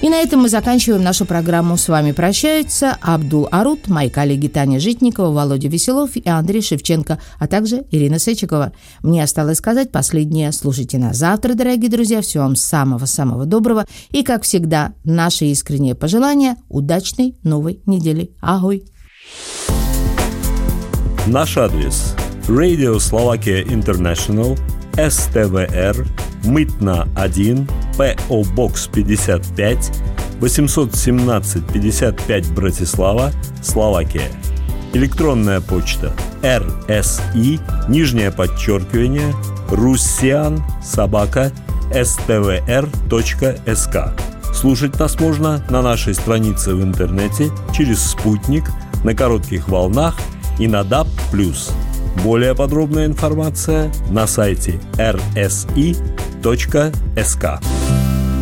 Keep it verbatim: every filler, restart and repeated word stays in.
И на этом мы заканчиваем нашу программу. С вами прощаются Абдул Арут, мои коллеги Таня Житникова, Володя Веселов и Андрей Шевченко, а также Ирина Сечикова. Мне осталось сказать последнее. Слушайте нас завтра, дорогие друзья. Всего вам самого-самого доброго. И, как всегда, наши искренние пожелания удачной новой недели. Агой! Наш адрес: Radio Slovakia International, эс тэ вэ эр, Мытна один, пэ о Box пятьдесят пять, восемьсот семнадцать пятьдесят пять, Братислава, Словакия. Электронная почта: эр эс и, нижнее подчеркивание, руссиан, собака, эс тэ вэ эр точка эс ка. Слушать нас можно на нашей странице в интернете, через спутник, на коротких волнах и на даб плюс. Более подробная информация на сайте эр эс и точка эс ка.